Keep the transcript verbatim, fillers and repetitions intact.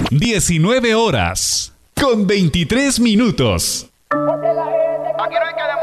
diecinueve horas con veintitrés minutos. Aquí no hay que